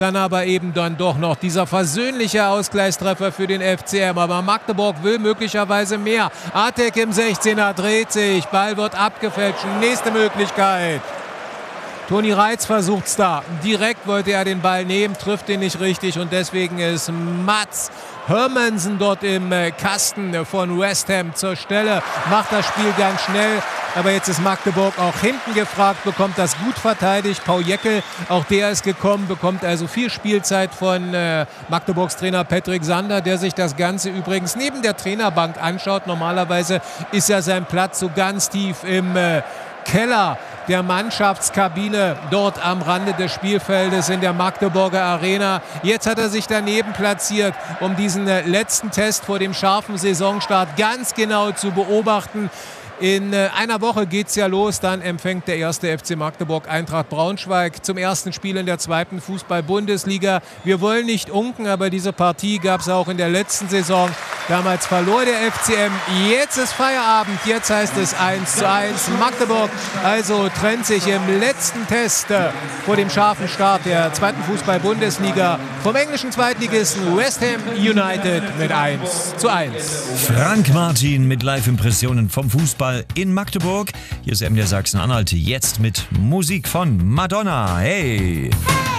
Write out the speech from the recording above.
Dann aber eben dann doch noch dieser versöhnliche Ausgleichstreffer für den FCM. Aber Magdeburg will möglicherweise mehr. Artek im 16er dreht sich. Ball wird abgefälscht. Nächste Möglichkeit. Toni Reitz versucht es da. Direkt wollte er den Ball nehmen, trifft ihn nicht richtig. Und deswegen ist Mats Hermansen dort im Kasten von West Ham zur Stelle. Macht das Spiel ganz schnell. Aber jetzt ist Magdeburg auch hinten gefragt, bekommt das gut verteidigt. Paul Jäckel, auch der ist gekommen, bekommt also viel Spielzeit von Magdeburgs Trainer Patrick Sander, der sich das Ganze übrigens neben der Trainerbank anschaut. Normalerweise ist ja sein Platz so ganz tief im Keller der Mannschaftskabine dort am Rande des Spielfeldes in der Magdeburger Arena. Jetzt hat er sich daneben platziert, um diesen letzten Test vor dem scharfen Saisonstart ganz genau zu beobachten. In einer Woche geht es ja los, dann empfängt der erste FC Magdeburg Eintracht Braunschweig zum ersten Spiel in der zweiten Fußball-Bundesliga. Wir wollen nicht unken, aber diese Partie gab es auch in der letzten Saison. Damals verlor der FCM, jetzt ist Feierabend, jetzt heißt es 1:1. Magdeburg also trennt sich im letzten Test vor dem scharfen Start der zweiten Fußball-Bundesliga vom englischen Zweitligisten West Ham United mit 1:1. Frank Martin mit Live-Impressionen vom Fußball in Magdeburg. Hier ist MDR Sachsen-Anhalt, jetzt mit Musik von Madonna. Hey!